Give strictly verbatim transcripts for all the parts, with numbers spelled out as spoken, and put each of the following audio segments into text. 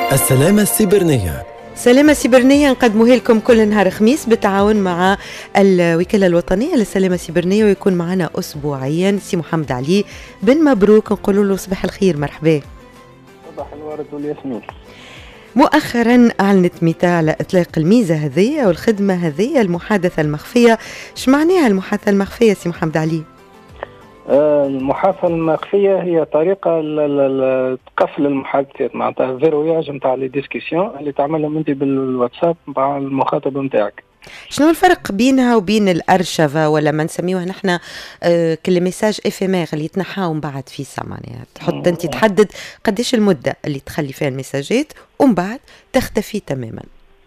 السلامة السيبرانية. سلامة سيبرانية نقدموها لكم كل نهار خميس بالتعاون مع الوكالة الوطنية للسلامة السيبرانية، ويكون معنا أسبوعيا سي محمد علي بن مبروك. نقولوا له صباح الخير، مرحبا. صباح الورد والياسمين. مؤخرا أعلنت ميتا على إطلاق الميزة هذه والخدمة هذه المحادثة المخفية. اش معناها المحادثة المخفية سي محمد علي؟ المحادثة المخفية هي طريقة لقفل المحادثات، معناتها فيروياج نتاع لي ديسكسيون اللي تعملهم انت بالواتساب مع المخاطب نتاعك. شنو الفرق بينها وبين الأرشفة ولا ما نسميوها نحن آه كل ميساج افيمير اللي يتنحاو من بعد في ساعة؟ معناها تحط انت تحدد قديش المدة اللي تخلي فيها المساجات ومن بعد تختفي تماما.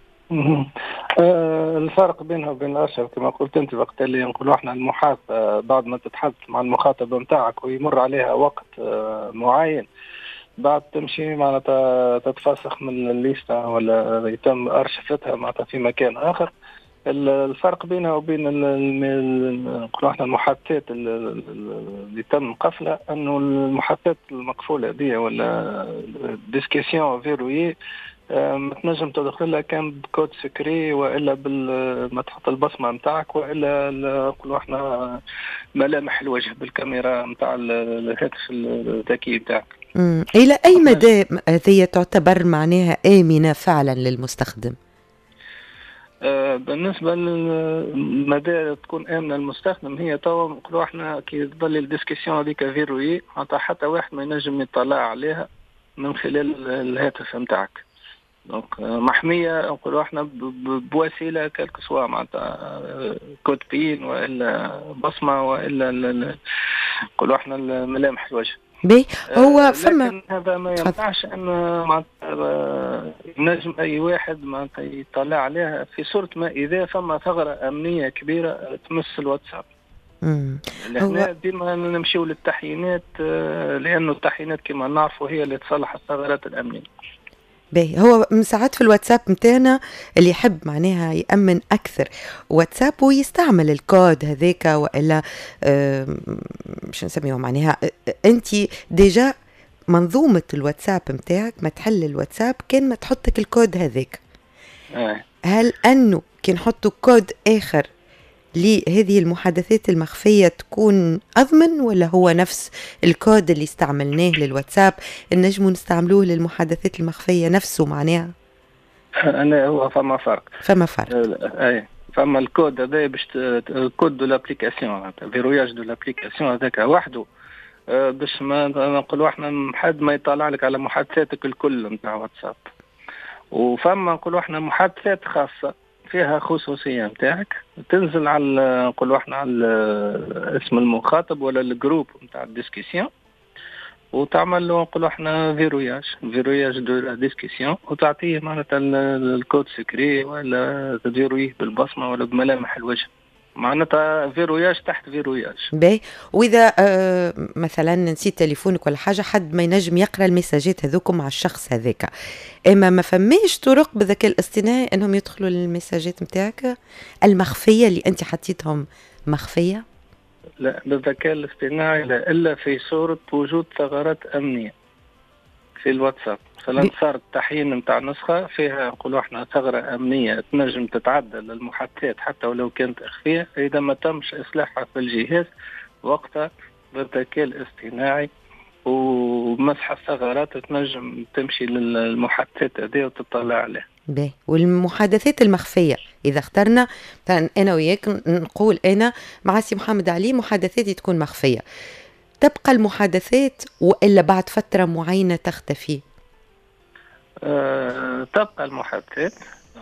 آه الفرق بينها وبين الأرشفة كما قلت انت، وقت اللي نقولوا احنا المحادثة بعد ما تتحدث مع المخاطب نتاعك ويمر عليها وقت آه معين، بعد تمشي معناتها تتفسخ من الليستة ولا يتم أرشفتها معناتها في مكان آخر. الفرق بينها وبين نقولوا احنا المحادثات اللي تم قفلها انه المحادثات المقفولة دي ولا ديسكسيون فيرويي ما تنجم تدخلها كان بكود سكري والا ما تحط البصمه نتاعك والا نقولوا احنا ملامح الوجه بالكاميرا نتاع الهاتف الذكي نتاعك. الى اي مدى هذه تعتبر معناها امنه فعلا للمستخدم؟ آه بالنسبه للمدى تكون امنه للمستخدم، هي توا نقولوا احنا كي تظل الديسكسيون هذيك فيرويي معناتها حتى واحد ما ينجم يطلع عليها من خلال الهاتف نتاعك. دونك محميه نقولوا احنا بوسيله كالك سوا معناتها كود بين والا بصمه والا نقولوا احنا ملامح الوجه. بي هو فما لكن هذا ما يمنعش ان معناتها نجم اي واحد معناتها يطلع عليها في صوره ما اذا فما ثغره امنيه كبيره تمس الواتساب. امم هو ديما نمشيو للتحيينات لانه التحيينات كما نعرفوا هي اللي تصلح الثغرات الامنيه. باهي هو من ساعات في الواتساب متاعنا اللي يحب معناها يأمن أكثر واتساب ويستعمل الكود هذاك وإلا آه مش نسميه معناها أنت ديجا منظومة الواتساب متاعك ما تحل الواتساب كان ما تحطك الكود هذاك. آه. هل أنه كي نحطوا كود آخر لهذه المحادثات المخفية تكون أضمن ولا هو نفس الكود اللي استعملناه للواتساب نجموا نستعملوه للمحادثات المخفية نفسه معناها؟ أنا هو فما فرق. فما فرق. أي فما الكود هذا باش كود دو لابليكاسيون فيروياج دو لابليكاسيون هذاك وحده باش ما نقولوا احنا حد ما يطلع لك على محادثاتك الكل نتاع واتساب. وفما نقولوا احنا محادثات خاصة فيها خصوصية نتاعك تنزل على نقولوا احنا على اسم المخاطب ولا الجروب نتاع الديسكسيون وتعمل له نقولوا احنا فيروياج فيروياج دو لا ديسكسيون وتعطيه معناتها الكود سكري ولا تفيرويه بالبصمة ولا بملامح الوجه، معناتها فيروياج تحت فيروياج. باهي واذا آه مثلا نسيت تليفونك ولا حاجه حد ما ينجم يقرا المساجات هذوكم مع الشخص هذاك، اما ما فماش طرق بالذكاء الاصطناعي انهم يدخلوا للمساجات نتاعك المخفيه اللي انت حطيتهم مخفيه؟ لا بالذكاء الاصطناعي لا، الا في صوره وجود ثغرات امنيه في الواتساب. مثلا صار التحيين نتاع نسخه فيها نقولوا احنا ثغره امنيه تنجم تتعدى للمحادثات حتى ولو كانت اخفيه، اذا ما تمش اصلاحها في الجهاز وقتها بالذكاء الاصطناعي ومسح الثغرات تنجم تمشي للمحادثات هذه وتطلع عليها. باهي والمحادثات المخفيه اذا اخترنا انا وياك نقول انا مع سي محمد علي محادثاتي تكون مخفيه، تبقى المحادثات وإلا بعد فترة معينة تختفي؟ أه، تبقى المحادثات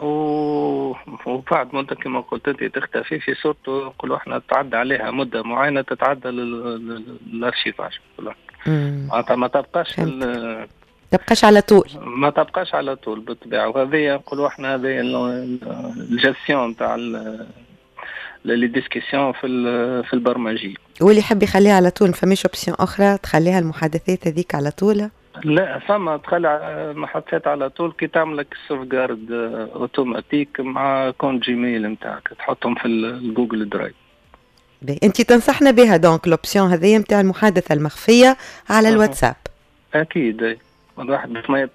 وبعد مدة كما قلت انت تختفي في صورته نقولوا احنا تعدى عليها مدة معينة تتعدى للارشيفاج. معناتها ما تبقاش تبقاش على طول ما تبقاش على طول بالطبيعة. وهذه نقولوا احنا هذه الجستيون تاع لي ديسكسيون في في البرمجيه. واللي يحب يخليها على طول فماش اوبسيون اخرى تخليها المحادثات هذيك على طول؟ لا فما تخلي المحادثات على طول كي تعمل لك السوفغارد اوتوماتيك مع كونت جيميل نتاعك تحطهم في الجوجل درايف. انت تنصحنا بها دونك الاوبسيون هذه نتاع المحادثه المخفيه على الواتساب؟ اكيد الواحد باش ما